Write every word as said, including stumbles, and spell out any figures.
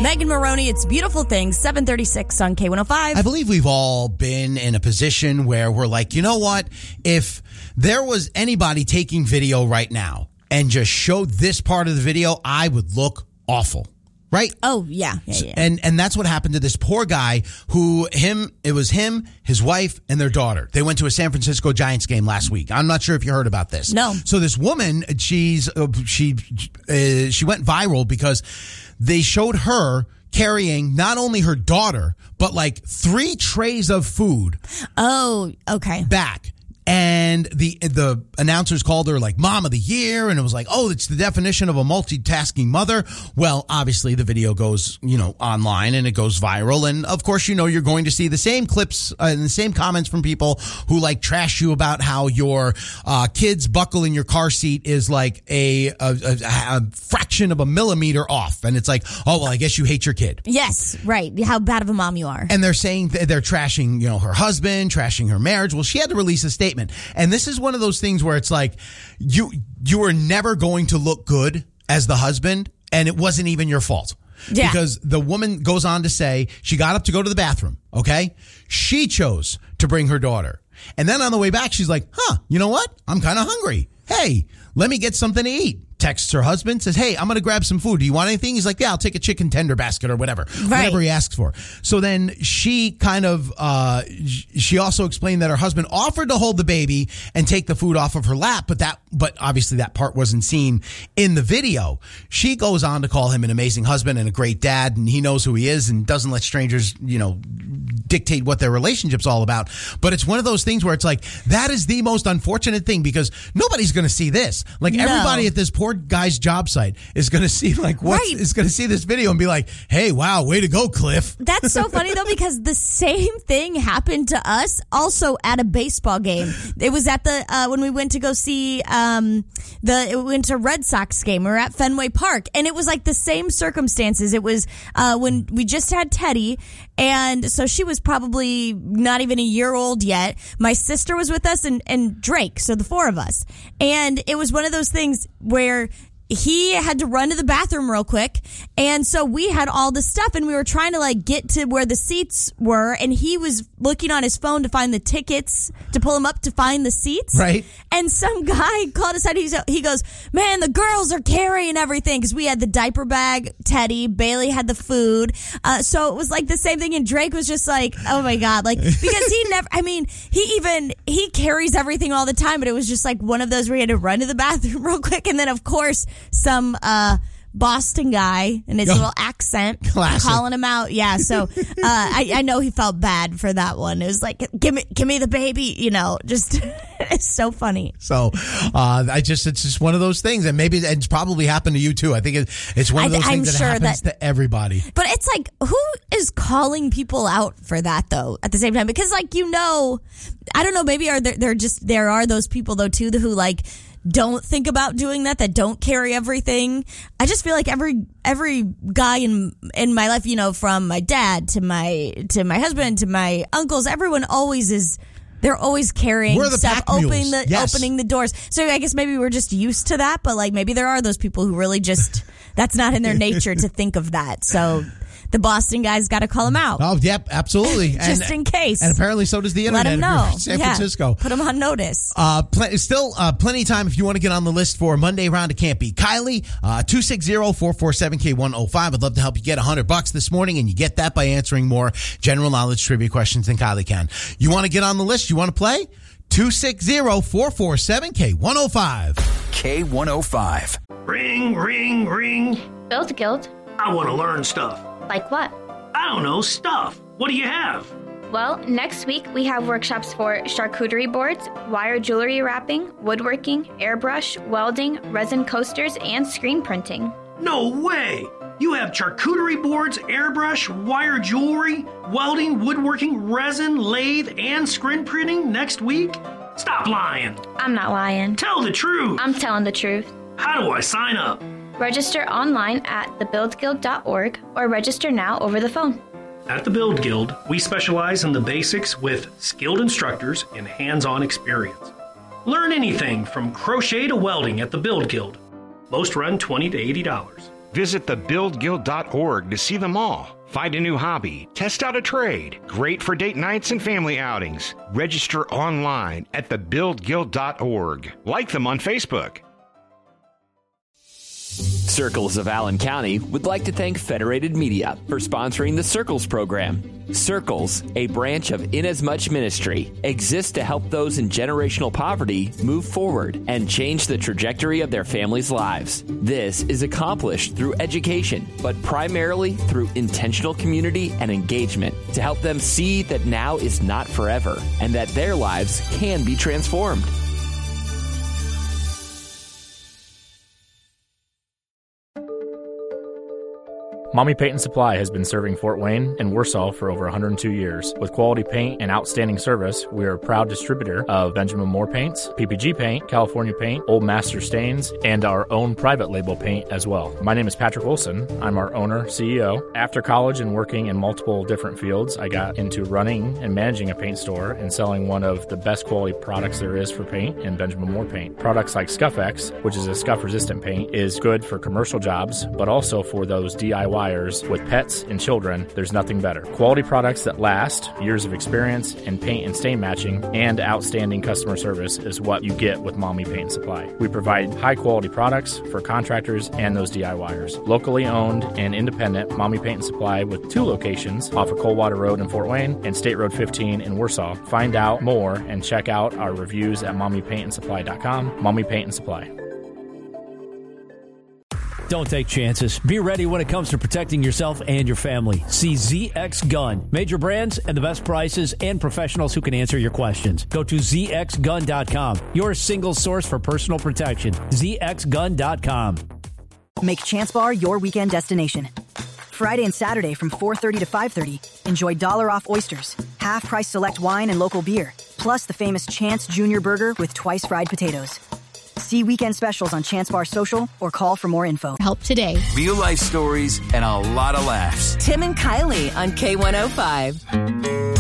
Megan Maroney, It's Beautiful Things, seven thirty-six on K one oh five. I believe we've all been in a position where we're like, you know what? If there was anybody taking video right now and just showed this part of the video, I would look awful. Right? Oh, yeah. yeah, yeah. And and that's what happened to this poor guy who, him, it was him, his wife, and their daughter. They went to a San Francisco Giants game last week. I'm not sure if you heard about this. No. So this woman, she's uh, she uh, she went viral because they showed her carrying not only her daughter, but like three trays of food. Oh, okay. Back. And the the announcers called her like Mom of the Year, and it was like, oh, it's the definition of a multitasking mother. Well, obviously the video goes, you know, online and it goes viral, and of course, you know, you're going to see the same clips uh, and the same comments from people who like trash you about how your uh, kids buckle in your car seat is like a, a, a, a fraction of a millimeter off, and it's like, oh well, I guess you hate your kid. Yes, right. How bad of a mom you are. And they're saying th- they're trashing, you know, her husband, trashing her marriage. Well, she had to release a statement. And this is one of those things where it's like you you were never going to look good as the husband, and it wasn't even your fault. Yeah. Because the woman goes on to say she got up to go to the bathroom, okay? She chose to bring her daughter. And then on the way back, she's like, huh, you know what? I'm kind of hungry. Hey, let me get something to eat. Texts her husband, says, hey, I'm going to grab some food. Do you want anything? He's like, yeah, I'll take a chicken tender basket or whatever. Right. Whatever he asks for. So then she kind of, uh, she also explained that her husband offered to hold the baby and take the food off of her lap, but that, but obviously that part wasn't seen in the video. She goes on to call him an amazing husband and a great dad, and he knows who he is and doesn't let strangers, you know, dictate what their relationship's all about. But it's one of those things where it's like, that is the most unfortunate thing because nobody's going to see this. Like no. Everybody at this poor guy's job site is going to see like what right. is going to see this video and be like, hey, wow, way to go, Cliff. That's so funny though, because the same thing happened to us also at a baseball game. It was at the uh, when we went to go see um, the it went to Red Sox game. We were at Fenway Park, and it was like the same circumstances. It was uh, when we just had Teddy, and so she was probably not even a year old yet. My sister was with us, and and Drake, so the four of us, and it was one of those things where he had to run to the bathroom real quick. And so we had all the stuff and we were trying to like get to where the seats were. And he was looking on his phone to find the tickets to pull him up to find the seats. Right. And some guy called us out. He goes, man, the girls are carrying everything. Cause we had the diaper bag, Teddy, Bailey had the food. Uh, so it was like the same thing. And Drake was just like, oh my God. Like, because he never, I mean, he even, he carries everything all the time, but it was just like one of those where he had to run to the bathroom real quick. And then of course, some uh Boston guy and his oh, little accent classic. Calling him out. Yeah, so uh I, I know he felt bad for that one. It was like, give me give me the baby, you know, just it's so funny. So uh I just it's just one of those things, and maybe it's probably happened to you too. I think it, it's one of those I, things that sure happens that, to everybody. But it's like, who is calling people out for that though at the same time? Because like, you know, I don't know, maybe are there there just there are those people though too who like don't think about doing that, that don't carry everything. I just feel like every every guy in in my life, you know, from my dad to my to my husband to my uncles, everyone always is. They're always carrying we're the stuff, opening the yes. opening the doors. So I guess maybe we're just used to that, but like maybe there are those people who really just that's not in their nature to think of that. So the Boston guy's got to call him out. Oh, yep, absolutely. Just and, in case. And apparently so does the internet. Let him know. San yeah. Francisco. Put him on notice. Uh, pl- still uh, plenty of time if you want to get on the list for Monday round. It can't be. Kylie, uh, two six zero, four four seven, K one oh five. I'd love to help you get one hundred bucks this morning, and you get that by answering more general knowledge trivia questions than Kylie can. You want to get on the list? You want to play? two six zero, four four seven, K one oh five. K one oh five. Ring, ring, ring. Build Guild. I want to learn stuff. Like what? I don't know, stuff. What do you have? Well, next week we have workshops for charcuterie boards, wire jewelry wrapping, woodworking, airbrush, welding, resin coasters, and screen printing. No way! You have charcuterie boards, airbrush, wire jewelry, welding, woodworking, resin, lathe, and screen printing next week? Stop lying. I'm not lying. Tell the truth. I'm telling the truth. How do I sign up? Register online at the build guild dot org or register now over the phone. At the Build Guild, we specialize in the basics with skilled instructors and hands-on experience. Learn anything from crochet to welding at the Build Guild. Most run twenty to eighty dollars. Visit the build guild dot org to see them all. Find a new hobby, test out a trade. Great for date nights and family outings. Register online at the build guild dot org. Like them on Facebook. Circles of Allen County would like to thank Federated Media for sponsoring the Circles program. Circles, a branch of Inasmuch Ministry, exists to help those in generational poverty move forward and change the trajectory of their families' lives. This is accomplished through education, but primarily through intentional community and engagement to help them see that now is not forever and that their lives can be transformed. Mommy Paint and Supply has been serving Fort Wayne and Warsaw for over one hundred two years. With quality paint and outstanding service, we are a proud distributor of Benjamin Moore paints, P P G paint, California paint, Old Master stains, and our own private label paint as well. My name is Patrick Wilson. I'm our owner, C E O. After college and working in multiple different fields, I got into running and managing a paint store and selling one of the best quality products there is for paint in Benjamin Moore paint. Products like Scuff-X, which is a scuff-resistant paint, is good for commercial jobs, but also for those D I Y with pets and children. There's nothing better. Quality products that last, years of experience in paint and stain matching, and outstanding customer service is what you get with Mommy Paint and Supply. We provide high quality products for contractors and those D I Y ers. Locally owned and independent Mommy Paint and Supply with two locations off of Coldwater Road in Fort Wayne and State Road fifteen in Warsaw. Find out more and check out our reviews at mommy paint and supply dot com. Mommy Paint and Supply. Don't take chances. Be ready when it comes to protecting yourself and your family. See Z X Gun. Major brands and the best prices and professionals who can answer your questions. Go to Z X gun dot com. Your single source for personal protection. Z X gun dot com. Make Chance Bar your weekend destination. Friday and Saturday from four thirty to five thirty. Enjoy dollar off oysters, half price select wine and local beer, plus the famous Chance Junior Burger with twice fried potatoes. See weekend specials on Chance Bar Social or call for more info. Help today. Real life stories and a lot of laughs. Tim and Kylie on K one oh five.